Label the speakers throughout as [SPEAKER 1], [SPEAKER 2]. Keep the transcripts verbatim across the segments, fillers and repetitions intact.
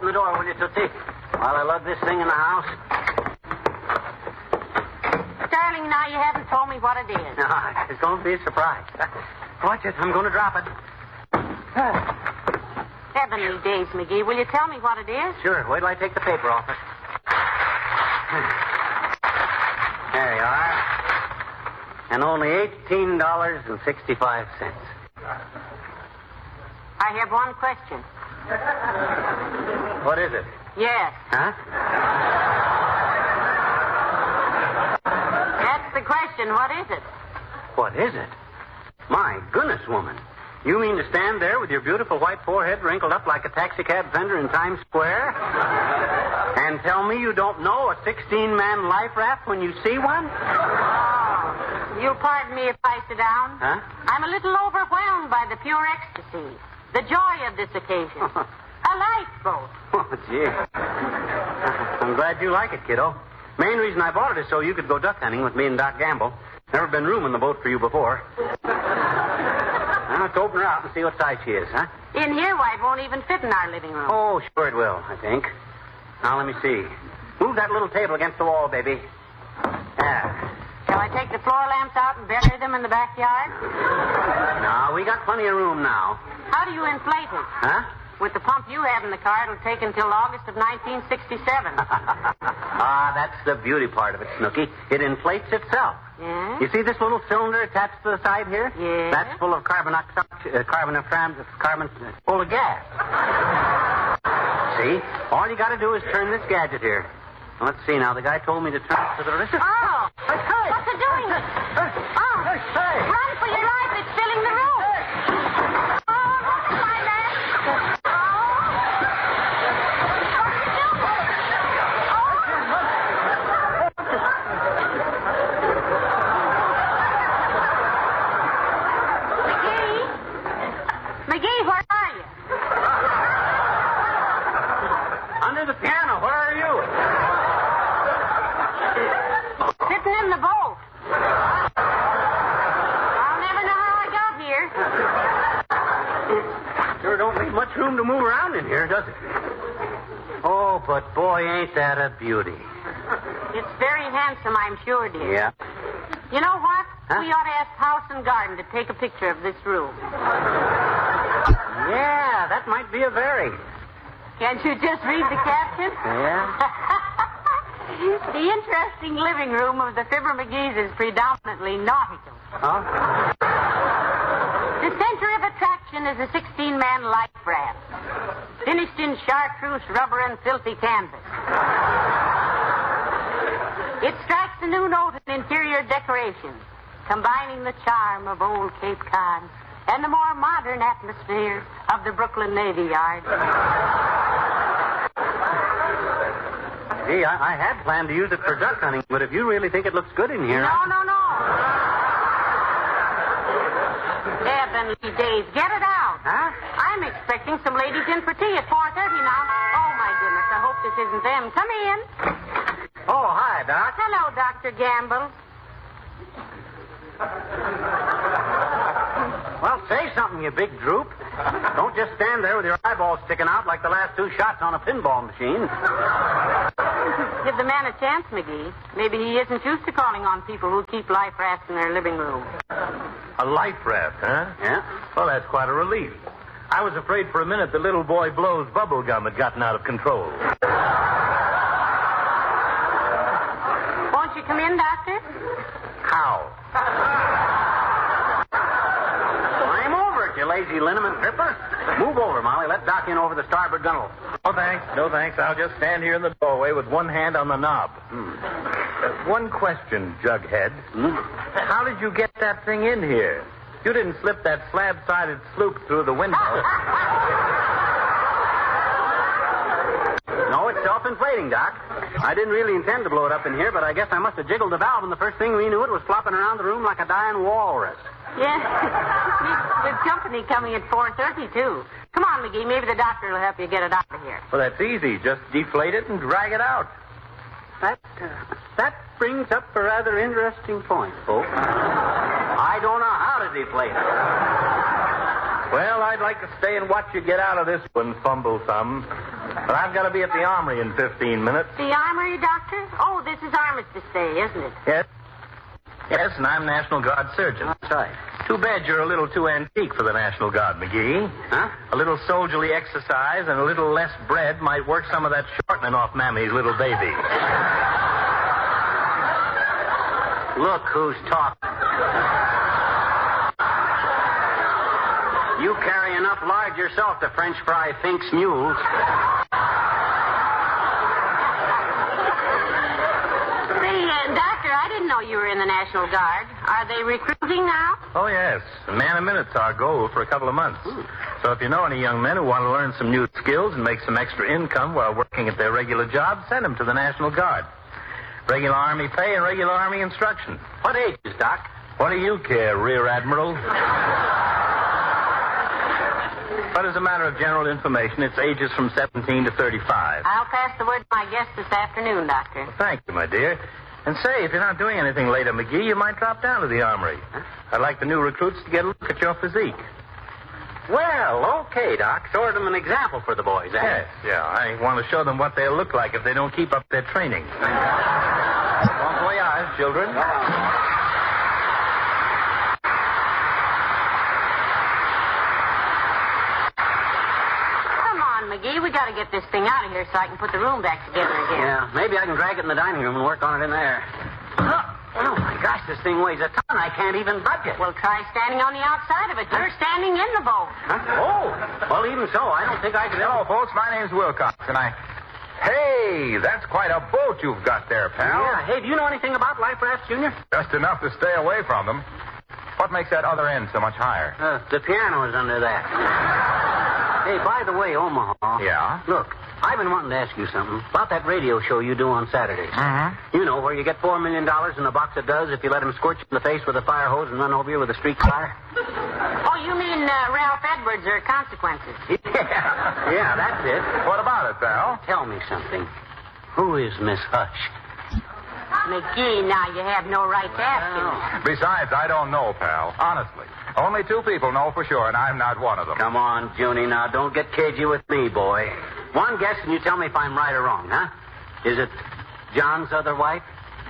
[SPEAKER 1] the door, will you, Tootsie? While I lug this thing in the house.
[SPEAKER 2] Darling, now you haven't told me what it is.
[SPEAKER 1] No, it's going to be a surprise. Watch it. I'm going to drop it.
[SPEAKER 2] Heavenly days, McGee. Will you tell me what it is?
[SPEAKER 1] Sure. Wait till I take the paper off it. There you are. And only eighteen dollars and sixty-five cents.
[SPEAKER 2] I have one question.
[SPEAKER 1] What is it?
[SPEAKER 2] Yes.
[SPEAKER 1] Huh?
[SPEAKER 2] That's the question. What is it?
[SPEAKER 1] What is it? My goodness, woman. You mean to stand there with your beautiful white forehead wrinkled up like a taxicab fender in Times Square and tell me you don't know a sixteen-man life raft when you see one?
[SPEAKER 2] Oh, you'll pardon me if I sit down.
[SPEAKER 1] Huh?
[SPEAKER 2] I'm a little overwhelmed by the pure ecstasy, the joy of this occasion. A lifeboat.
[SPEAKER 1] Oh, gee. I'm glad you like it, kiddo. Main reason I bought it is so you could go duck hunting with me and Doc Gamble. Never been room in the boat for you before. Now, let's open her out and see what size she is, huh?
[SPEAKER 2] In here, why, it won't even fit in our living room.
[SPEAKER 1] Oh, sure it will, I think. Now, let me see. Move that little table against the wall, baby. There.
[SPEAKER 2] Shall I take the floor lamps out and bury them in the backyard?
[SPEAKER 1] No, we got plenty of room now.
[SPEAKER 2] How do you inflate it?
[SPEAKER 1] Huh?
[SPEAKER 2] With the pump you have in the car, it'll take until August of nineteen sixty-seven.
[SPEAKER 1] Ah, that's the beauty part of it, Snooky. It inflates itself.
[SPEAKER 2] Yeah?
[SPEAKER 1] You see this little cylinder attached to the side here?
[SPEAKER 2] Yeah.
[SPEAKER 1] That's full of carbon oxide, uh, carbon, carbon, carbon, uh, full of gas. See? All you got to do is turn this gadget here. Let's see now. The guy told me to turn it to the wrist.
[SPEAKER 2] Oh!
[SPEAKER 1] Hey, hey.
[SPEAKER 2] What's it doing?
[SPEAKER 1] Hey.
[SPEAKER 2] Oh!
[SPEAKER 1] Hey, hey.
[SPEAKER 2] Run for your life. It's filling the room.
[SPEAKER 1] Hey.
[SPEAKER 2] Oh, my leg. Oh. What's it doing? McGee? McGee, where are you?
[SPEAKER 1] Under the piano. Where are you?
[SPEAKER 2] Sitting in the boat. I'll never know how I got here.
[SPEAKER 1] Sure don't leave much room to move around in here, does it? Oh, but boy, ain't that a beauty.
[SPEAKER 2] It's very handsome, I'm sure, dear.
[SPEAKER 1] Yeah.
[SPEAKER 2] You know what?
[SPEAKER 1] Huh?
[SPEAKER 2] We ought to ask House and Garden to take a picture of this room.
[SPEAKER 1] Yeah, that might be a very.
[SPEAKER 2] Can't you just read the caption?
[SPEAKER 1] Yeah?
[SPEAKER 2] The interesting living room of the Fibber McGee's is predominantly nautical.
[SPEAKER 1] Huh?
[SPEAKER 2] The center of attraction is a sixteen-man life raft, finished in chartreuse, rubber, and filthy canvas. It strikes a new note in interior decoration, combining the charm of old Cape Cod and the more modern atmosphere of the Brooklyn Navy Yard.
[SPEAKER 1] Gee, I, I had planned to use it for duck hunting, but if you really think it looks good in here...
[SPEAKER 2] No,
[SPEAKER 1] I...
[SPEAKER 2] no, no. Heavenly days, get it out.
[SPEAKER 1] Huh?
[SPEAKER 2] I'm expecting some ladies in for tea at four thirty now. Oh, my goodness, I hope this isn't them. Come in.
[SPEAKER 1] Oh, hi, Doc.
[SPEAKER 2] Hello, Doctor Gamble.
[SPEAKER 1] Well, say something, you big droop. Don't just stand there with your eyeballs sticking out like the last two shots on a pinball machine.
[SPEAKER 2] Give the man a chance, McGee. Maybe he isn't used to calling on people who keep life rafts in their living room.
[SPEAKER 3] A life raft, huh?
[SPEAKER 1] Yeah?
[SPEAKER 3] Well, that's quite a relief. I was afraid for a minute the little boy Blow's bubble gum had gotten out of control.
[SPEAKER 2] Won't you come in, Doctor?
[SPEAKER 3] How?
[SPEAKER 1] Climb over it, you lazy liniment tripper. Move over, Molly. Let Doc in over the starboard gunwale.
[SPEAKER 3] No, thanks. No, thanks. I'll just stand here in the doorway with one hand on the knob.
[SPEAKER 1] Hmm.
[SPEAKER 3] Uh, one question, Jughead.
[SPEAKER 1] Hmm?
[SPEAKER 3] How did you get that thing in here? You didn't slip that slab-sided sloop through the window.
[SPEAKER 1] No, it's self-inflating, Doc. I didn't really intend to blow it up in here, but I guess I must have jiggled the valve, and the first thing we knew it was flopping around the room like a dying walrus.
[SPEAKER 2] Yeah. There's company coming at four thirty, too. Come on, McGee. Maybe the doctor will help you get it out of here.
[SPEAKER 3] Well, that's easy. Just deflate it and drag it out.
[SPEAKER 1] That, uh, that brings up a rather interesting point, folks. I don't know how to deflate it.
[SPEAKER 3] Well, I'd like to stay and watch you get out of this one, fumble-thumb. But I've got to be at the armory in fifteen minutes.
[SPEAKER 2] The armory, Doctor? Oh, this is Armistice Day, isn't it?
[SPEAKER 3] Yes. Yes, and I'm National Guard surgeon.
[SPEAKER 1] That's right.
[SPEAKER 3] Too bad you're a little too antique for the National Guard, McGee.
[SPEAKER 1] Huh?
[SPEAKER 3] A little soldierly exercise and a little less bread might work some of that shortening off Mammy's little baby.
[SPEAKER 1] Look who's talking. You carry enough lard yourself to French fry Fink's mules.
[SPEAKER 2] Say, uh, Doctor, I didn't know you were in the National Guard. Are they recruiting now?
[SPEAKER 3] Oh, yes. A man a minute's our goal for a couple of months.
[SPEAKER 1] Ooh.
[SPEAKER 3] So if you know any young men who want to learn some new skills and make some extra income while working at their regular job, send them to the National Guard. Regular Army pay and regular Army instruction.
[SPEAKER 1] What age is Doc?
[SPEAKER 3] What do you care, Rear Admiral? But as a matter of general information, it's ages from seventeen to thirty-five.
[SPEAKER 2] I'll pass the word to my guest this afternoon, Doctor.
[SPEAKER 3] Well, thank you, my dear. And say, if you're not doing anything later, McGee, you might drop down to the armory.
[SPEAKER 1] Huh?
[SPEAKER 3] I'd like the new recruits to get a look at your physique.
[SPEAKER 1] Well, okay, Doc. Show them an example for the boys, eh?
[SPEAKER 3] Yes, yeah. I want to show them what they'll look like if they don't keep up their training. Bon voyage, children.
[SPEAKER 2] Come on, McGee. We got to get this thing out of here so I can put the room back together again.
[SPEAKER 1] Yeah, maybe I can drag it in the dining room and work on it in there. Oh, my gosh, this thing weighs a ton. I can't even budge it.
[SPEAKER 2] Well, try standing on the outside of it. You're standing in the boat.
[SPEAKER 1] Huh? Oh, well, even so, I don't think I could...
[SPEAKER 4] Hello, folks. My name's Wilcox, and I... Hey, that's quite a boat you've got there, pal.
[SPEAKER 1] Yeah. Hey, do you know anything about life rafts, Junior?
[SPEAKER 4] Just enough to stay away from them. What makes that other end so much higher?
[SPEAKER 1] Uh, the piano is under that. Hey, by the way, Omaha.
[SPEAKER 4] Yeah?
[SPEAKER 1] Look, I've been wanting to ask you something about that radio show you do on Saturdays.
[SPEAKER 4] Mm-hmm.
[SPEAKER 1] You know, where you get four million dollars in a box of does if you let him scorch you in the face with a fire hose and run over you with a street car.
[SPEAKER 2] Oh, you mean uh, Ralph Edwards or Consequences?
[SPEAKER 1] Yeah, yeah, that's it.
[SPEAKER 4] What about it, pal?
[SPEAKER 1] Tell me something. Who is Miss Hush?
[SPEAKER 2] McGee, now you have no right to ask him.
[SPEAKER 4] Besides, I don't know, pal. Honestly. Only two people know for sure, and I'm not one of them.
[SPEAKER 1] Come on, Junie, now don't get cagey with me, boy. One guess and you tell me if I'm right or wrong, huh? Is it John's other wife?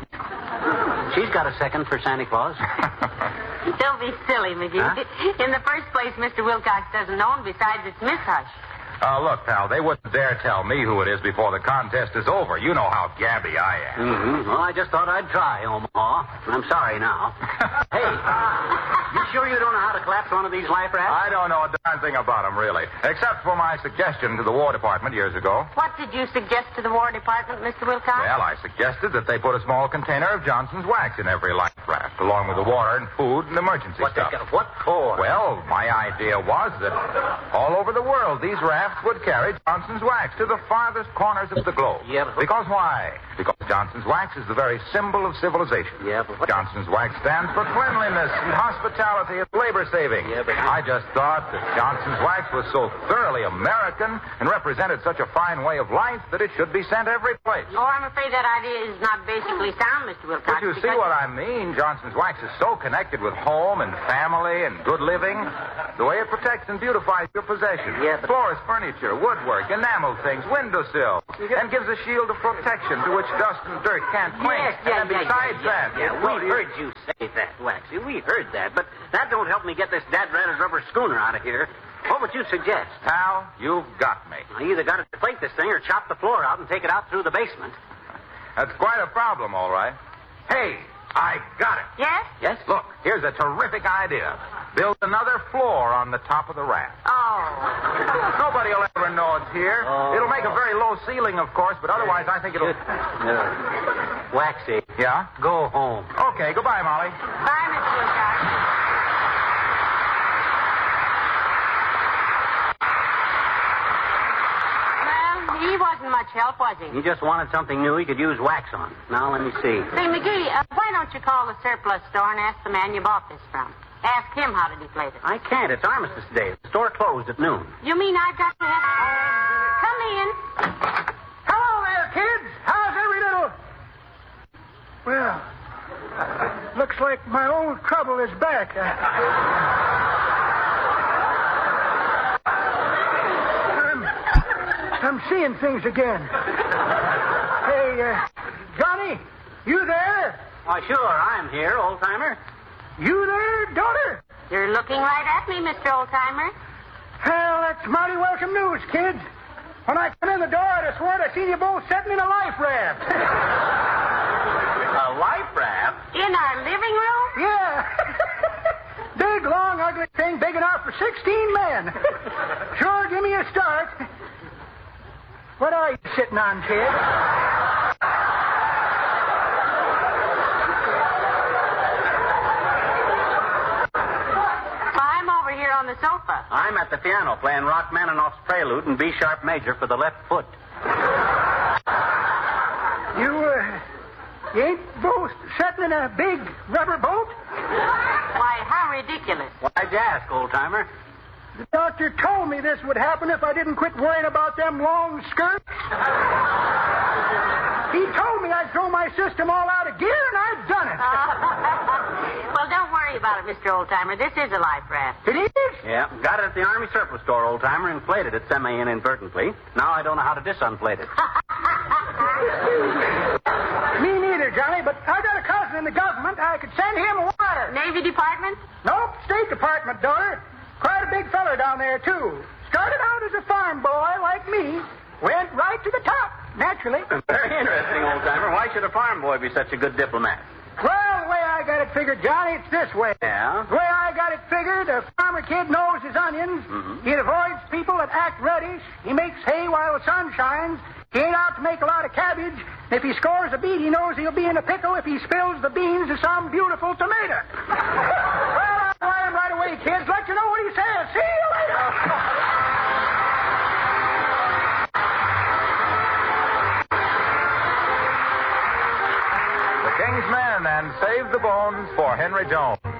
[SPEAKER 1] She's got a second for Santa Claus.
[SPEAKER 2] Don't be silly, McGee.
[SPEAKER 1] Huh?
[SPEAKER 2] In the first place, Mister Wilcox doesn't know, and besides, it's Miss Hush.
[SPEAKER 4] Uh, look, pal, they wouldn't dare tell me who it is before the contest is over. You know how gabby I am.
[SPEAKER 1] Mm-hmm. Well, I just thought I'd try, Omaha. I'm sorry now. Hey, you sure you don't know how to collapse one of these life rafts?
[SPEAKER 4] I don't know a darn thing about them, really. Except for my suggestion to the War Department years ago.
[SPEAKER 2] What did you suggest to the War Department, Mister Wilcox?
[SPEAKER 4] Well, I suggested that they put a small container of Johnson's wax in every life raft, along with the water and food and emergency
[SPEAKER 1] What,
[SPEAKER 4] stuff.
[SPEAKER 1] the, what for?
[SPEAKER 4] Well, my idea was that all over the world, these rafts would carry Johnson's wax to the farthest corners of the globe.
[SPEAKER 1] Yeah, but...
[SPEAKER 4] Because why? Because Johnson's wax is the very symbol of civilization.
[SPEAKER 1] Yeah, but what...
[SPEAKER 4] Johnson's wax stands for cleanliness and hospitality and labor saving.
[SPEAKER 1] Yeah, but...
[SPEAKER 4] I just thought that Johnson's wax was so thoroughly American and represented such a fine way of life that it should be sent every place.
[SPEAKER 2] Oh, I'm afraid that idea is not basically sound, Mister Wilcox.
[SPEAKER 4] But you see what I mean? Johnson's wax is so connected with home and family and good living. The way it protects and beautifies your possessions.
[SPEAKER 1] Yeah, but...
[SPEAKER 4] Floors, furniture, woodwork, enamel things, windowsills, and gives a shield of protection to which dust and dirt can't cling.
[SPEAKER 1] Yes, yeah,
[SPEAKER 4] and
[SPEAKER 1] yeah,
[SPEAKER 4] besides
[SPEAKER 1] yeah,
[SPEAKER 4] that...
[SPEAKER 1] yeah, yeah. We heard you say that, Waxy. We heard that. But that don't help me get this dad-ratted rubber schooner out of here. What would you suggest?
[SPEAKER 4] Pal, you've got me.
[SPEAKER 1] I either got to deflate this thing or chop the floor out and take it out through the basement.
[SPEAKER 4] That's quite a problem, all right. Hey, I got it.
[SPEAKER 2] Yes?
[SPEAKER 1] Yes?
[SPEAKER 4] Look, here's a terrific idea. Build another floor on the top of the raft.
[SPEAKER 2] Oh.
[SPEAKER 4] Nobody will ever know it's here.
[SPEAKER 1] Oh.
[SPEAKER 4] It'll make a very low ceiling, of course, but otherwise I think it'll...
[SPEAKER 1] Uh, Waxy.
[SPEAKER 4] Yeah?
[SPEAKER 1] Go home.
[SPEAKER 4] Okay, goodbye, Molly.
[SPEAKER 2] Bye, Mister Wilcox. He wasn't much help, was he?
[SPEAKER 1] He just wanted something new he could use wax on. Now, let me see.
[SPEAKER 2] Say, McGee, uh, why don't you call the surplus store and ask the man you bought this from? Ask him how to deflate it.
[SPEAKER 1] I can't. It's Armistice Day. The store closed at noon.
[SPEAKER 2] You mean I've got to have... Come in.
[SPEAKER 5] Hello there, kids. How's every little... Well, looks like my old trouble is back. I'm seeing things again. Hey, uh, Johnny, you there?
[SPEAKER 1] Why, sure, I'm here, old-timer.
[SPEAKER 5] You there, daughter?
[SPEAKER 2] You're looking right at me, Mister Oldtimer.
[SPEAKER 5] Well, that's mighty welcome news, kids. When I come in the door, I'd have sworn I seen you both sitting in a life raft.
[SPEAKER 1] A life raft?
[SPEAKER 2] In our living room?
[SPEAKER 5] Yeah. Big, long, ugly thing, big enough for sixteen men. Sure, give me a start. What are you sitting on, kid?
[SPEAKER 2] I'm over here on the sofa.
[SPEAKER 1] I'm at the piano playing Rachmaninoff's Prelude in B sharp major for the left foot.
[SPEAKER 5] You, uh, you ain't both sitting in a big rubber boat?
[SPEAKER 2] Why, how ridiculous.
[SPEAKER 1] Why'd you ask, old-timer?
[SPEAKER 5] The doctor told me this would happen if I didn't quit worrying about them long skirts. He told me I'd throw my system all out of gear, and I've done it.
[SPEAKER 2] Well, don't worry about it, Mister Oldtimer. This is a life raft.
[SPEAKER 5] It is?
[SPEAKER 1] Yeah, got it at the Army surplus store, old-timer, inflated it semi-inadvertently. Now I don't know how to disinflate it.
[SPEAKER 5] Me neither, Johnny, but I got a cousin in the government. I could send him a wire.
[SPEAKER 2] Navy Department?
[SPEAKER 5] Nope, State Department, daughter. Quite a big feller down there, too. Started out as a farm boy like me. Went right to the top, naturally.
[SPEAKER 1] Very interesting, old-timer. Why should a farm boy be such a good diplomat?
[SPEAKER 5] Well, the way I got it figured, Johnny, it's this way.
[SPEAKER 1] Yeah?
[SPEAKER 5] The way I got it figured, a farmer kid knows his onions.
[SPEAKER 1] Mm-hmm.
[SPEAKER 5] He avoids people that act reddish. He makes hay while the sun shines. He ain't out to make a lot of cabbage. If he scores a beet, he knows he'll be in a pickle if he spills the beans of some beautiful tomato. Well, I'll wire him right away, kids. Let you know what he says. See you later.
[SPEAKER 4] The King's Men and Save the Bones for Henry Jones.